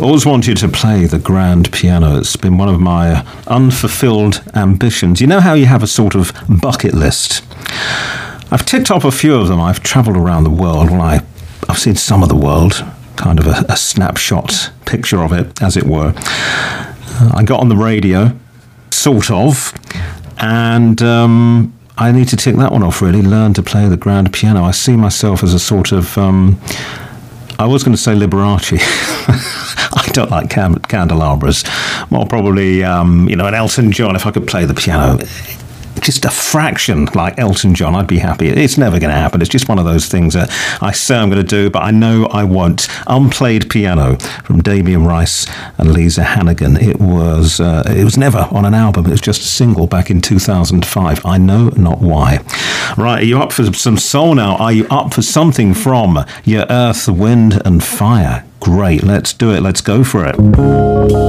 Always wanted to play the grand piano. It's been one of my unfulfilled ambitions. You know how you have a sort of bucket list? I've ticked off a few of them. I've travelled around the world. Well, I've seen some of the world, kind of a snapshot picture of it, as it were. I got on the radio, sort of, and I need to tick that one off, really. Learn to play the grand piano. I see myself as a sort of, I was going to say Liberace. I don't like candelabras. Well, probably, an Elton John, if I could play the piano. Just a fraction like Elton John, I'd be happy. It's never going to happen. It's just one of those things that I say I'm going to do, but I know I won't. Unplayed Piano from Damien Rice and Lisa Hannigan. It was never on an album. It was just a single back in 2005. I know not why. Right, are you up for some soul now? Are you up for something from your Earth, Wind and Fire? Great, let's do it. Let's go for it.